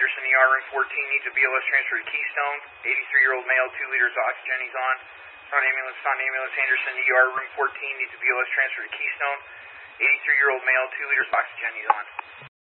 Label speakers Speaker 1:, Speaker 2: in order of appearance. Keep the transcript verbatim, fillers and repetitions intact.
Speaker 1: Anderson, E R room fourteen, needs a B L S transfer to Keystone. eighty-three-year-old male, two liters of oxygen, he's on. Sound ambulance, Sound ambulance, Anderson, E R room fourteen, needs a B L S transfer to Keystone. eighty-three-year-old male, two liters of oxygen, he's on.